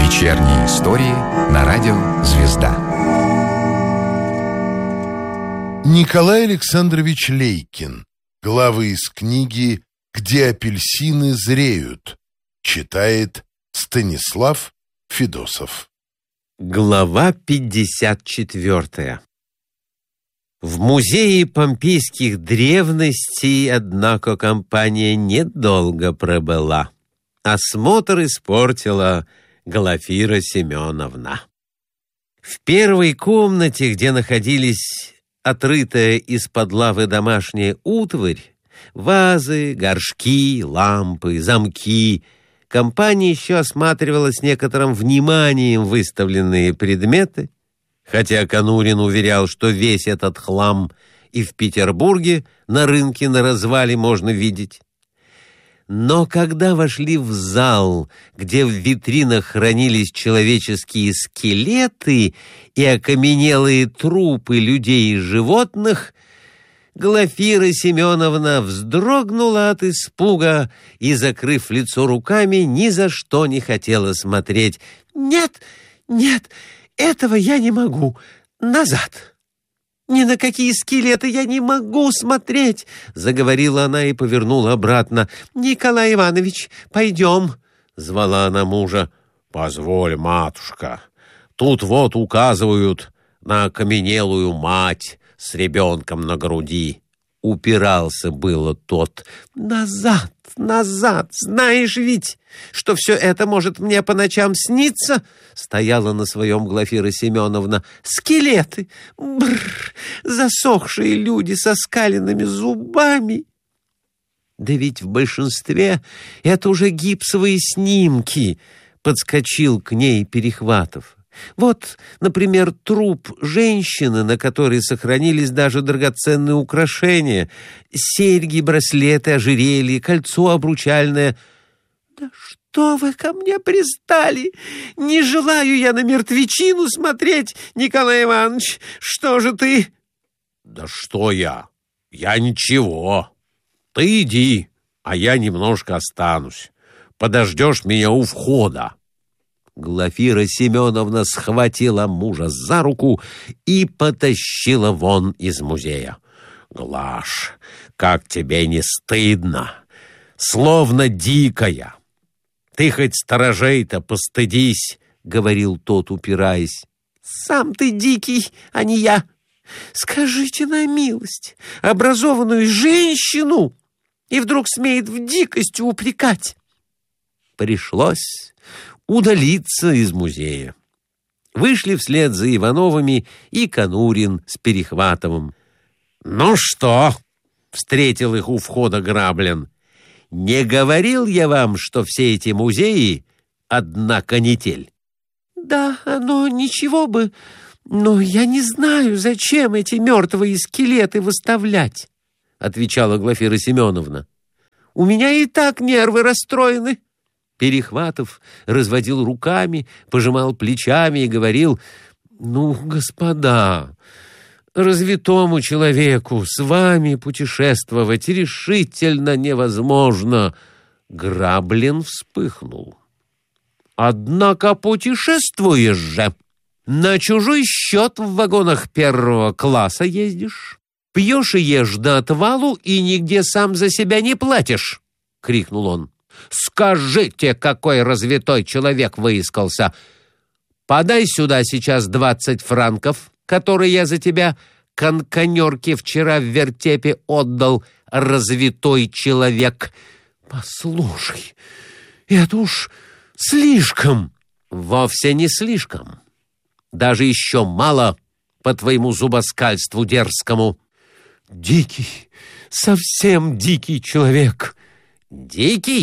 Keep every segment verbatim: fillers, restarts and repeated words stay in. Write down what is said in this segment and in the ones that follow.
Вечерние истории на радио «Звезда». Николай Александрович Лейкин. Главы из книги «Где апельсины зреют». Читает Станислав Федосов. Глава пятьдесят четвёртая. В музее помпейских древностей, однако, компания недолго пробыла. Осмотр испортила Глафира Семеновна. В первой комнате, где находились отрытая из-под лавы домашняя утварь, вазы, горшки, лампы, замки, компания еще осматривала с некоторым вниманием выставленные предметы, хотя Конурин уверял, что весь этот хлам и в Петербурге на рынке на развале можно видеть. Но когда вошли в зал, где в витринах хранились человеческие скелеты и окаменелые трупы людей и животных, Глафира Семеновна вздрогнула от испуга и, закрыв лицо руками, ни за что не хотела смотреть. «Нет, нет, этого я не могу. Назад! Ни на какие скелеты я не могу смотреть!» — заговорила она и повернула обратно. «Николай Иванович, пойдем!» — звала она мужа. «Позволь, матушка, тут вот указывают на окаменелую мать с ребенком на груди». Упирался было тот. «Назад, назад! Знаешь ведь, что все это может мне по ночам сниться?» Стояла на своем Глафира Семеновна. «Скелеты! Бррр! Засохшие люди со скаленными зубами!» «Да ведь в большинстве это уже гипсовые снимки!» Подскочил к ней Перехватов. «Вот, например, труп женщины, на которой сохранились даже драгоценные украшения, серьги, браслеты, ожерелье, кольцо обручальное». «Да что вы ко мне пристали? Не желаю я на мертвечину смотреть, Николай Иванович. Что же ты?» «Да что я? Я ничего. Ты иди, а я немножко останусь. Подождешь меня у входа». Глафира Семеновна схватила мужа за руку и потащила вон из музея. «Глаш, как тебе не стыдно? Словно дикая. Ты хоть сторожей-то постыдись», — говорил тот, упираясь. «Сам ты дикий, а не я. Скажите на милость, образованную женщину и вдруг смеет в дикости упрекать». Пришлось удалиться из музея. Вышли вслед за Ивановыми и Конурин с Перехватовым. «Ну что?» — встретил их у входа Граблин. «Не говорил я вам, что все эти музеи — одна канитель?» «Да, оно ничего бы, но я не знаю, зачем эти мертвые скелеты выставлять», — отвечала Глафира Семеновна. «У меня и так нервы расстроены». Перехватов разводил руками, пожимал плечами и говорил: «Ну, господа, развитому человеку с вами путешествовать решительно невозможно». Граблин вспыхнул. «Однако путешествуешь же. На чужой счет в вагонах первого класса ездишь, пьешь и ешь до отвалу и нигде сам за себя не платишь», — крикнул он. «Скажите, какой развитой человек выискался! Подай сюда сейчас двадцать франков, которые я за тебя конканерке вчера в вертепе отдал, развитой человек». «Послушай, это уж слишком». «Вовсе не слишком. Даже еще мало по твоему зубоскальству дерзкому». «Дикий, совсем дикий человек». «Дикий?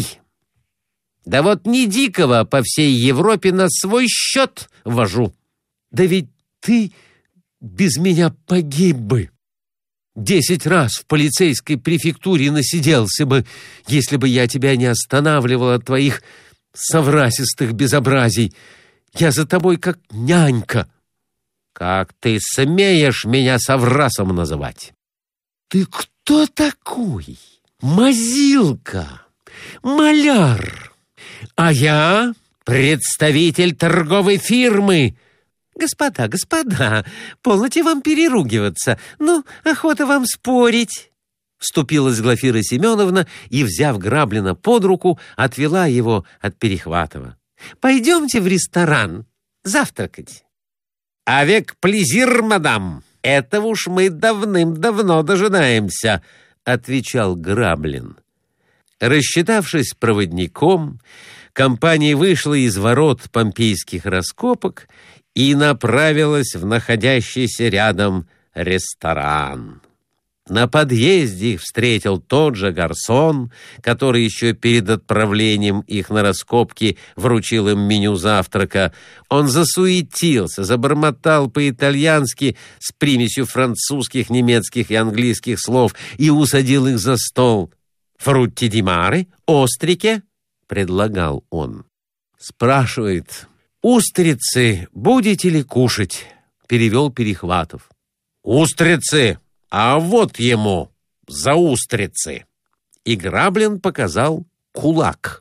Да вот не дикого по всей Европе на свой счет вожу». «Да ведь ты без меня погиб бы. Десять раз в полицейской префектуре насиделся бы, если бы я тебя не останавливал от твоих соврасистых безобразий. Я за тобой как нянька». «Как ты смеешь меня соврасом называть?» «Ты кто такой? Мазилка, маляр, а я представитель торговой фирмы. Господа, господа, полноте вам переругиваться. Ну, охота вам спорить. Вступилась Глафира Семеновна и, взяв Граблина под руку, отвела его от Перехватова. Пойдемте в ресторан завтракать. Авек плезир, мадам. Этого уж мы давным-давно дожидаемся, отвечал Граблин. Рассчитавшись с проводником, компания вышла из ворот помпейских раскопок и направилась в находящийся рядом ресторан. На подъезде их встретил тот же гарсон, который еще перед отправлением их на раскопки вручил им меню завтрака. Он засуетился, забормотал по-итальянски с примесью французских, немецких и английских слов и усадил их за стол. «Фрутти ди маре? Острике?» — предлагал он. Спрашивает: «Устрицы будете ли кушать?» — перевел Перехватов. «Устрицы! А вот ему за устрицы!» И Граблин показал кулак.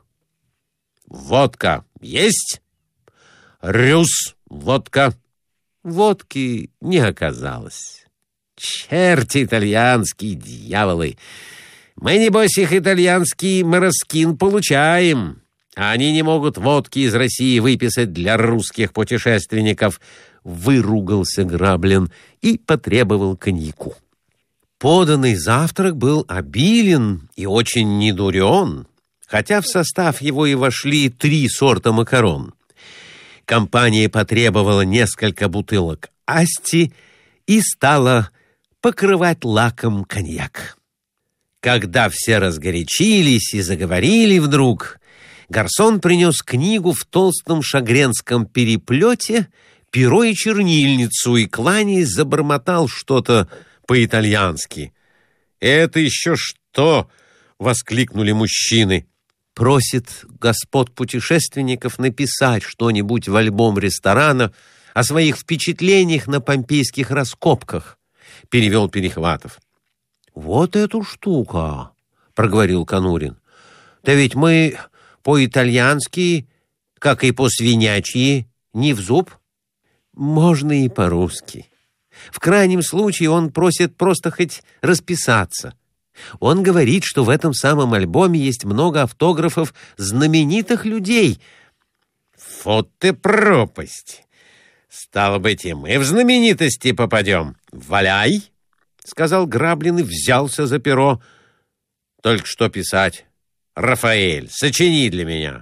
«Водка есть?» «Рюс, водка». Водки не оказалось. «Черти итальянские дьяволы! Мы, небось, их итальянский мороскин получаем, а они не могут водки из России выписать для русских путешественников», — выругался Граблин и потребовал коньяку. Поданный завтрак был обилен и очень недурен, хотя в состав его и вошли три сорта макарон. Компания потребовала несколько бутылок асти и стала покрывать лаком коньяк. Когда все разгорячились и заговорили вдруг, гарсон принес книгу в толстом шагренском переплете, перо и чернильницу, и, кланяясь, забормотал что-то по-итальянски. «Это еще что?» — воскликнули мужчины. «Просит господ путешественников написать что-нибудь в альбом ресторана о своих впечатлениях на помпейских раскопках», — перевел Перехватов. «Вот эту штука», — проговорил Конурин. «Да ведь мы по-итальянски, как и по-свинячьи, не в зуб». «Можно и по-русски. В крайнем случае он просит просто хоть расписаться. Он говорит, что в этом самом альбоме есть много автографов знаменитых людей». «Вот ты пропасть! Стало быть, и мы в знаменитости попадем. Валяй!» — сказал Граблин и взялся за перо. «Только что писать? Рафаэль, сочини для меня».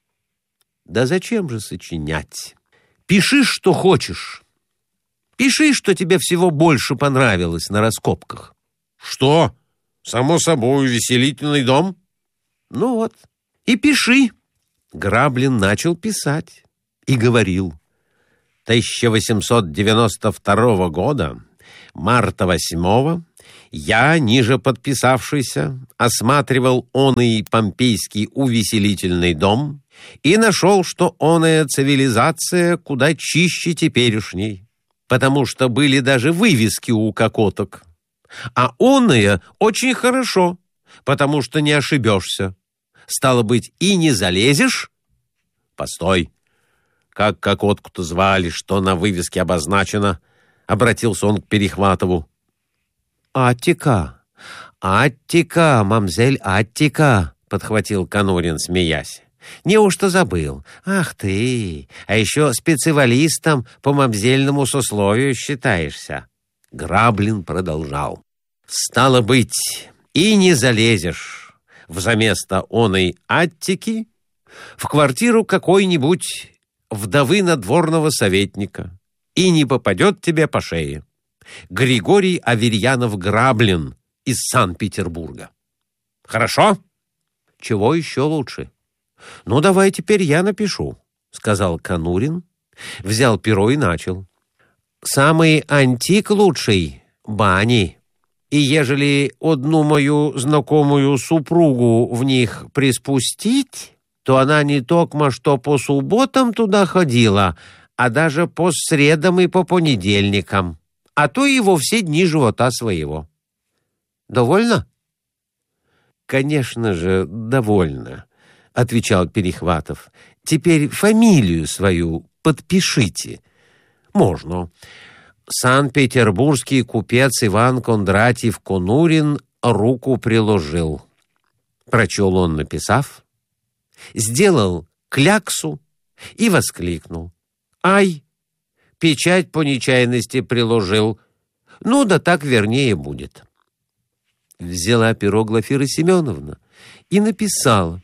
«Да зачем же сочинять? Пиши, что хочешь. Пиши, что тебе всего больше понравилось на раскопках». «Что? Само собой, увеселительный дом?» «Ну вот, и пиши». Граблин начал писать и говорил: тысяча восемьсот девяносто второго года, марта восьмого, я, ниже подписавшийся, осматривал оный помпейский увеселительный дом и нашел, что оная цивилизация куда чище теперешней, потому что были даже вывески у кокоток. А оная очень хорошо, потому что не ошибешься. Стало быть, и не залезешь. Постой, как кокотку-то звали, что на вывеске обозначено? Обратился он к Перехватову. «Аттика, Аттика, мамзель Аттика», — подхватил Конурин, смеясь. «Неужто забыл? Ах ты! А еще специалистом по мамзельному сословию считаешься». Граблин продолжал. «Стало быть, и не залезешь взаместо оной Аттики в квартиру какой-нибудь вдовы надворного советника, и не попадет тебе по шее. Григорий Аверьянов-Граблин из Санкт-Петербурга. Хорошо? Чего еще лучше? Ну, давай теперь я напишу», — сказал Конурин, взял перо и начал. «Самый антик лучший — бани. И ежели одну мою знакомую супругу в них приспустить, то она не токмо что по субботам туда ходила, а даже по средам и по понедельникам, а то и во все дни живота своего. Довольно?» «Конечно же, довольно», — отвечал Перехватов. Теперь фамилию свою подпишите. Можно. Санкт-Петербургский купец Иван Кондратьев Конурин руку приложил. Прочел он, написав, сделал кляксу и воскликнул. Ай, печать по нечаянности приложил. Ну да так вернее будет. Взяла перо Глафира Семеновна и написала.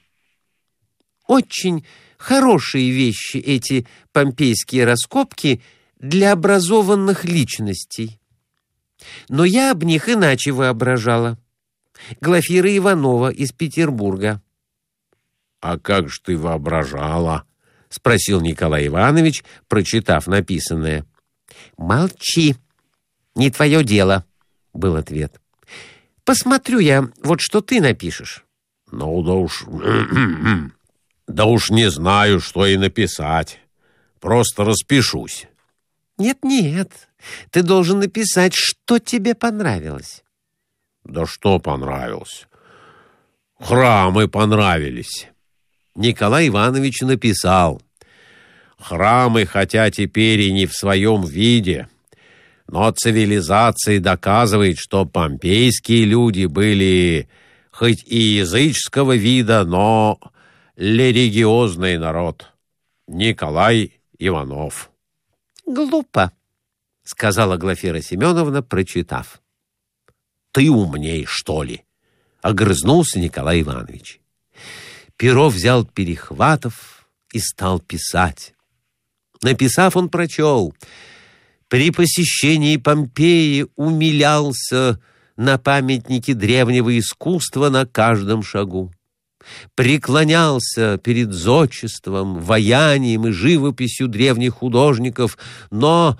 Очень хорошие вещи эти помпейские раскопки для образованных личностей. Но я об них иначе воображала. Глафира Иванова из Петербурга. — А как ж ты воображала? — спросил Николай Иванович, прочитав написанное. — Молчи, не твое дело, — был ответ. — Посмотрю я, вот что ты напишешь. — Ну да уж... Да уж не знаю, что и написать. Просто распишусь. Нет-нет, ты должен написать, что тебе понравилось. Да что понравилось? Храмы понравились. Николай Иванович написал. Храмы, хотя теперь и не в своем виде, но цивилизация доказывает, что помпейские люди были хоть и языческого вида, но религиозный народ. Николай Иванов. Глупо, сказала Глафира Семеновна, прочитав. Ты умней, что ли? Огрызнулся Николай Иванович. Перо взял Перехватов и стал писать. Написав, он прочел. При посещении Помпеи умилялся на памятнике древнего искусства на каждом шагу. Преклонялся перед зодчеством, ваянием и живописью древних художников, но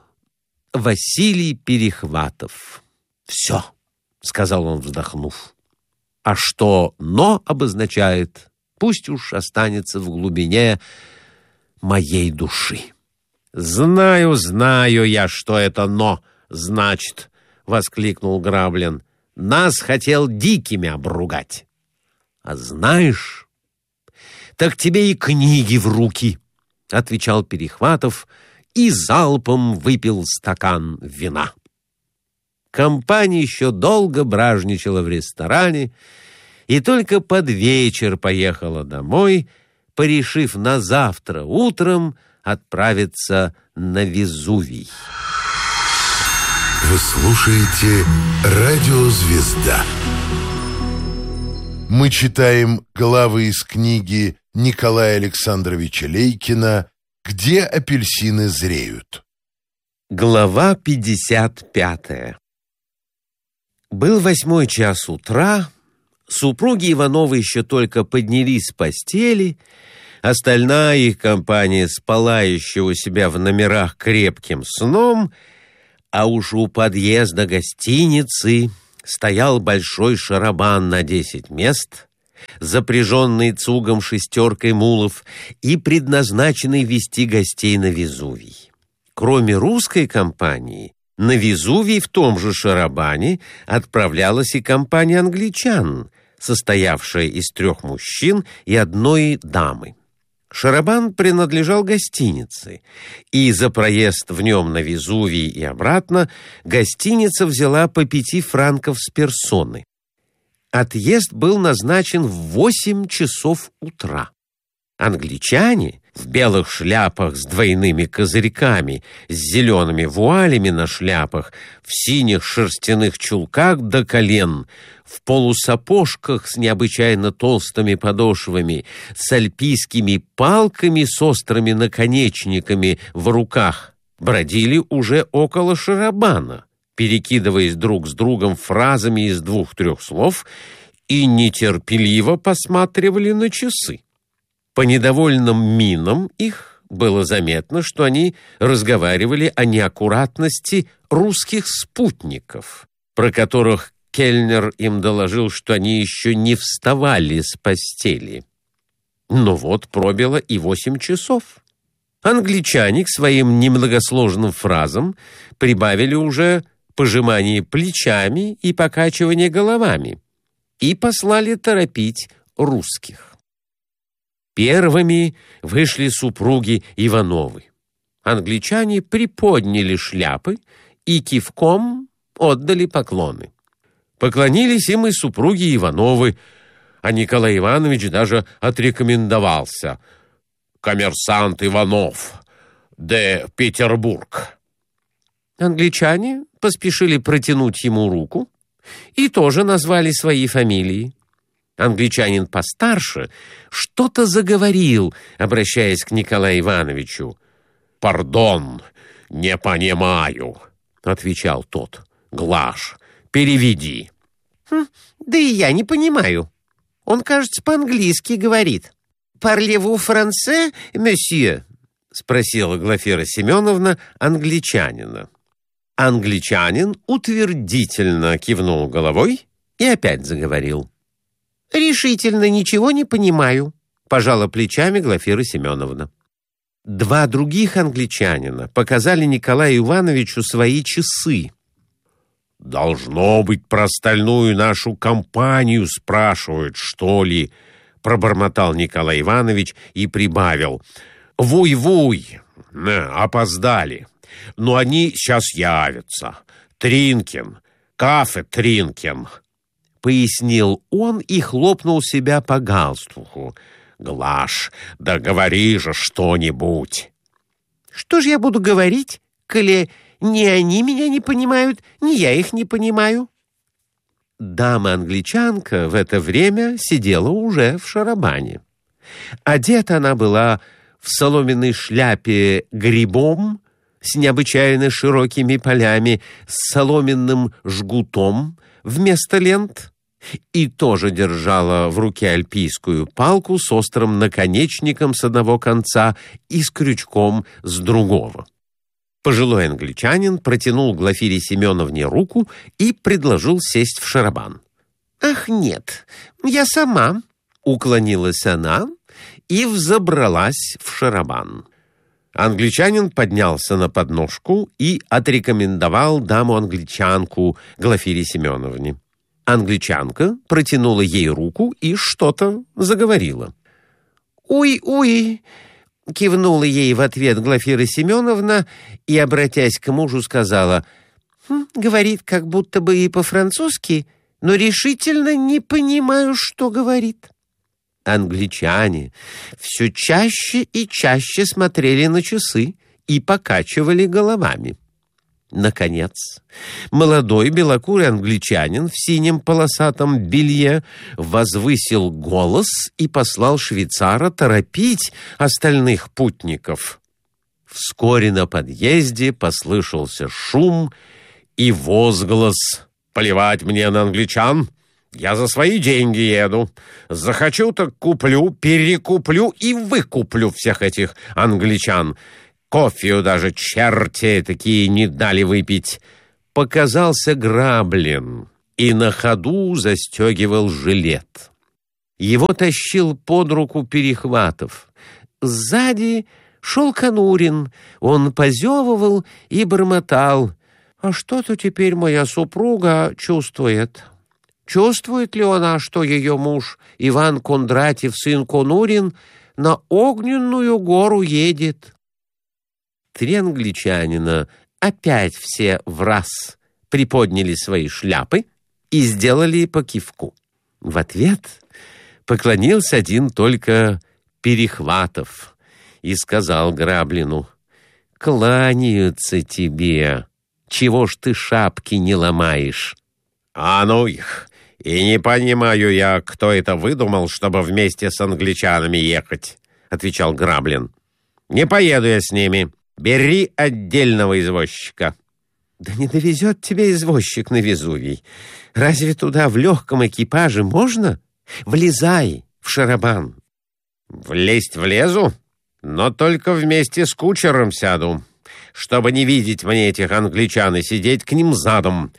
Василий Перехватов. «Все», — сказал он, вздохнув. «А что «но» обозначает, пусть уж останется в глубине моей души». «Знаю, знаю я, что это «но» значит», — воскликнул Граблин. «Нас хотел дикими обругать». «А знаешь, так тебе и книги в руки», — отвечал Перехватов и залпом выпил стакан вина. Компания еще долго бражничала в ресторане и только под вечер поехала домой, порешив на завтра утром отправиться на Везувий. Вы слушаете «Радио Звезда». Мы читаем главы из книги Николая Александровича Лейкина «Где апельсины зреют». Глава пятьдесят пятая. Был восьмой час утра, супруги Ивановы еще только поднялись с постели, остальная их компания спала еще у себя в номерах крепким сном, а уж у подъезда гостиницы стоял большой шарабан на десять мест, запряженный цугом шестеркой мулов и предназначенный везти гостей на Везувий. Кроме русской компании, на Везувий в том же шарабане отправлялась и компания англичан, состоявшая из трех мужчин и одной дамы. Шарабан принадлежал гостинице, и за проезд в нем на Везувий и обратно гостиница взяла по пяти франков с персоны. Отъезд был назначен в восемь часов утра. Англичане в белых шляпах с двойными козырьками, с зелеными вуалями на шляпах, в синих шерстяных чулках до колен, в полусапожках с необычайно толстыми подошвами, с альпийскими палками с острыми наконечниками в руках, бродили уже около шарабана, перекидываясь друг с другом фразами из двух-трех слов, и нетерпеливо посматривали на часы. По недовольным минам их было заметно, что они разговаривали о неаккуратности русских спутников, про которых кельнер им доложил, что они еще не вставали с постели. Но вот пробило и восемь часов. Англичане к своим немногосложным фразам прибавили уже пожимание плечами и покачивание головами и послали торопить русских. Первыми вышли супруги Ивановы. Англичане приподняли шляпы и кивком отдали поклоны. Поклонились им и супруги Ивановы, а Николай Иванович даже отрекомендовался: коммерсант Иванов, де Петербург. Англичане поспешили протянуть ему руку и тоже назвали свои фамилии. Англичанин постарше что-то заговорил, обращаясь к Николаю Ивановичу. «Пардон, не понимаю», — отвечал тот. «Глаш, переведи». Хм, «Да и я не понимаю. Он, кажется, по-английски говорит». «Parlez-vous français, monsieur?» — спросила Глафира Семеновна англичанина. Англичанин утвердительно кивнул головой и опять заговорил. «Решительно ничего не понимаю», — пожала плечами Глафира Семеновна. Два других англичанина показали Николаю Ивановичу свои часы. «Должно быть, про остальную нашу компанию спрашивают, что ли?» — пробормотал Николай Иванович и прибавил. «Вуй-вуй, опоздали. Но они сейчас явятся. Тринкин, кафе Тринкин», — пояснил он и хлопнул себя по галстуху. «Глаш, да говори же что-нибудь». «Что же я буду говорить, коли ни они меня не понимают, ни я их не понимаю?» Дама-англичанка в это время сидела уже в шарабане. Одета она была в соломенной шляпе грибом с необычайно широкими полями, с соломенным жгутом вместо лент, и тоже держала в руке альпийскую палку с острым наконечником с одного конца и с крючком с другого. Пожилой англичанин протянул Глафире Семеновне руку и предложил сесть в шарабан. «Ах, нет, я сама», — уклонилась она и взобралась в шарабан. Англичанин поднялся на подножку и отрекомендовал даму-англичанку Глафире Семеновне. Англичанка протянула ей руку и что-то заговорила. «Уй-уй», — кивнула ей в ответ Глафира Семеновна и, обратясь к мужу, сказала: «Хм, говорит как будто бы и по-французски, но решительно не понимаю, что говорит». Англичане все чаще и чаще смотрели на часы и покачивали головами. Наконец, молодой белокурый англичанин в синем полосатом белье возвысил голос и послал швейцара торопить остальных путников. Вскоре на подъезде послышался шум и возглас: «Плевать мне на англичан! Я за свои деньги еду. Захочу, так куплю, перекуплю и выкуплю всех этих англичан. Кофею даже черти такие не дали выпить». Показался Граблин и на ходу застегивал жилет. Его тащил под руку Перехватов. Сзади шел Конурин. Он позевывал и бормотал: «А что-то теперь моя супруга чувствует». Чувствует ли она, что ее муж Иван Кондратьев, сын Конурин, на Огненную гору едет? Три англичанина опять все враз приподняли свои шляпы и сделали по кивку. В ответ поклонился один только Перехватов и сказал Граблину: «Кланяются тебе. Чего ж ты шапки не ломаешь?» «А ну их! И не понимаю я, кто это выдумал, чтобы вместе с англичанами ехать», — отвечал Граблин. «Не поеду я с ними. Бери отдельного извозчика». «Да не довезет тебя извозчик на Везувий. Разве туда в легком экипаже можно? Влезай в шарабан». «Влезть влезу, но только вместе с кучером сяду, чтобы не видеть мне этих англичан и сидеть к ним задом.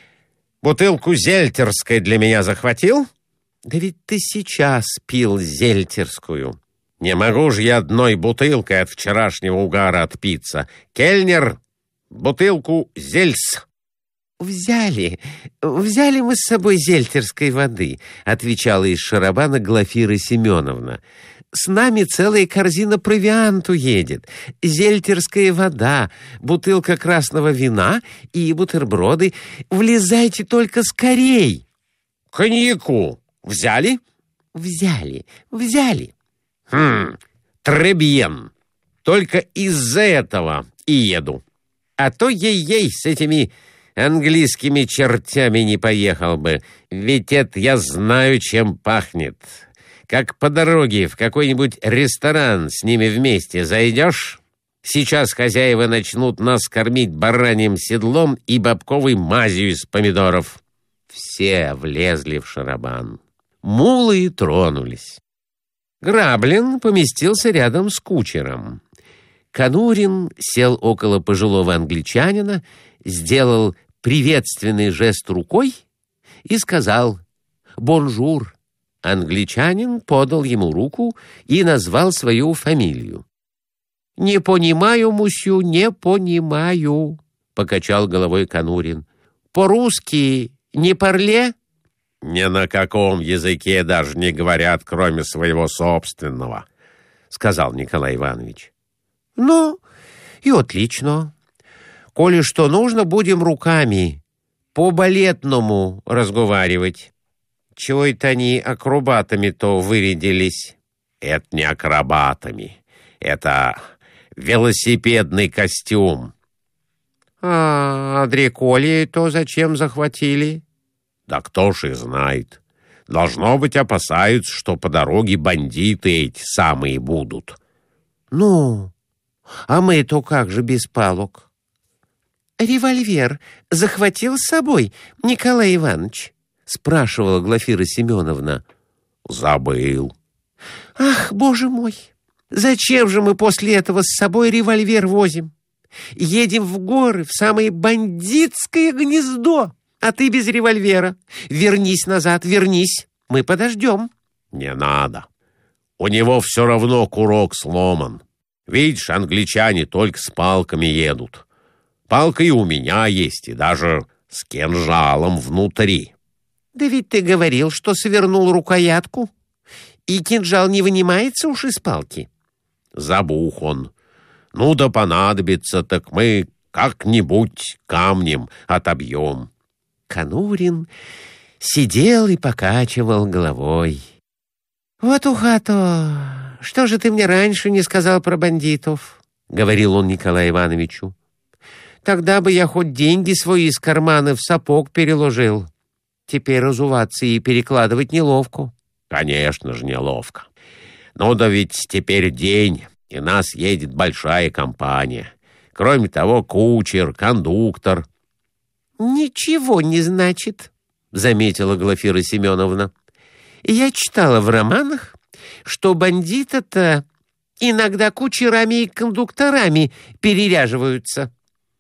Бутылку зельтерской для меня захватил?» «Да ведь ты сейчас пил зельтерскую». «Не могу же я одной бутылкой от вчерашнего угара отпиться. Кельнер, бутылку зельс». «Взяли, взяли мы с собой зельтерской воды», — отвечала из шарабана Глафира Семеновна. с нами целая корзина провианту едет. Зельтерская вода, бутылка красного вина и бутерброды. Влезайте только скорей. Коньяку взяли? Взяли, взяли. Хм, требьен. Только из-за этого и еду. А то ей-ей с этими английскими чертями не поехал бы. Ведь это я знаю, чем пахнет. Как по дороге в какой-нибудь ресторан с ними вместе зайдешь, сейчас хозяева начнут нас кормить бараньим седлом и бобковой мазью из помидоров. Все влезли в шарабан. Мулы тронулись. Граблин поместился рядом с кучером. Конурин сел около пожилого англичанина, сделал приветственный жест рукой и сказал «Бонжур». Англичанин подал ему руку и назвал свою фамилию. «Не понимаю, мусью, не понимаю», — покачал головой Конурин. «По-русски не парле?» «Ни на каком языке даже не говорят, кроме своего собственного», — сказал Николай Иванович. «Ну, и отлично. Коли что нужно, будем руками по-балетному разговаривать. Чего это они акробатами-то вырядились?» «Это не акробатами. Это велосипедный костюм». «А Адриколи-то зачем захватили?» «Да кто ж и знает. Должно быть, опасаются, что по дороге бандиты эти самые будут». «Ну, а мы-то как же без палок?» «Револьвер захватил с собой, Николай Иванович?» — спрашивала Глафира Семеновна. «Забыл». «Ах, боже мой! Зачем же мы после этого с собой револьвер возим? Едем в горы, в самое бандитское гнездо, а ты без револьвера. Вернись назад, вернись, мы подождем». «Не надо. У него все равно курок сломан. Видишь, англичане только с палками едут. Палка и у меня есть, и даже с кинжалом внутри». «Да ведь ты говорил, что свернул рукоятку, и кинжал не вынимается уж из палки». «Забух он. Ну да понадобится, так мы как-нибудь камнем отобьем». Конурин сидел и покачивал головой. «Вот уха-то! Что же ты мне раньше не сказал про бандитов?» — говорил он Николаю Ивановичу. «Тогда бы я хоть деньги свои из кармана в сапог переложил. Теперь разуваться и перекладывать неловко». «Конечно же, неловко. Ну да ведь теперь день, и нас едет большая компания. Кроме того, кучер, кондуктор». «Ничего не значит», — заметила Глафира Семеновна. «Я читала в романах, что бандиты-то иногда кучерами и кондукторами переряживаются».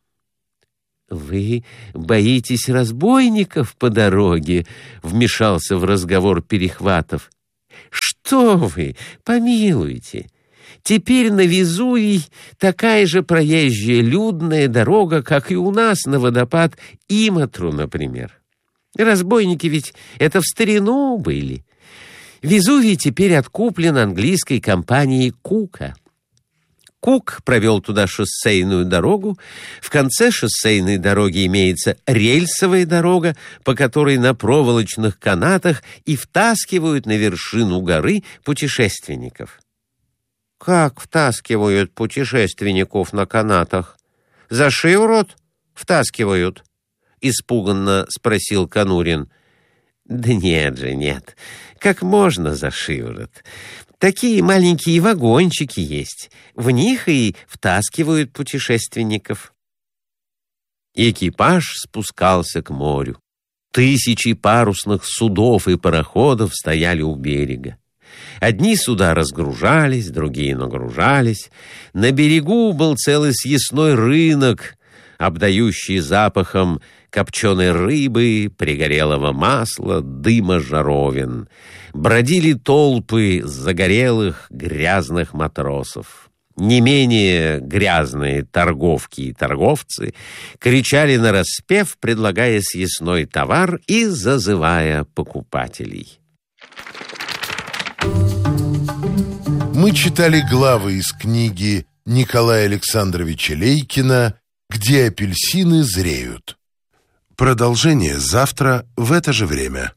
«Вы боитесь разбойников по дороге?» — вмешался в разговор Перехватов. «Что вы, помилуйте! Теперь на Везувий такая же проезжая людная дорога, как и у нас на водопад Иматру, например. Разбойники ведь это в старину были. Везувий теперь откуплен английской компанией Кука. Кук провел туда шоссейную дорогу. В конце шоссейной дороги имеется рельсовая дорога, по которой на проволочных канатах и втаскивают на вершину горы путешественников». «Как втаскивают путешественников на канатах? За шиворот втаскивают?» — испуганно спросил Конурин. «Да нет же, нет. Как можно за шиворот? Такие маленькие вагончики есть. В них и втаскивают путешественников». Экипаж спускался к морю. Тысячи парусных судов и пароходов стояли у берега. Одни суда разгружались, другие нагружались. На берегу был целый съестной рынок, обдающий запахом копченой рыбы, пригорелого масла, дыма жаровин. Бродили толпы загорелых, грязных матросов. Не менее грязные торговки и торговцы кричали нараспев, предлагая съестной товар и зазывая покупателей. Мы читали главы из книги Николая Александровича Лейкина «Где апельсины зреют». Продолжение завтра в это же время.